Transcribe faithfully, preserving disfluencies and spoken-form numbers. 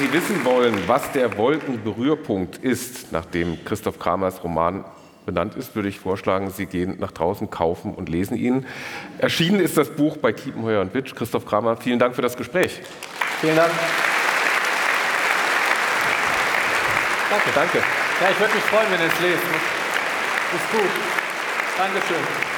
Sie wissen wollen, was der Wolkenberührpunkt ist, nachdem Christoph Kramers Roman benannt ist, würde ich vorschlagen, Sie gehen nach draußen, kaufen und lesen ihn. Erschienen ist das Buch bei Kiepenheuer und Witsch. Christoph Kramer, vielen Dank für das Gespräch. Vielen Dank. Danke. Danke. Ja, ich würde mich freuen, wenn ihr es lest. Ist gut. Dankeschön.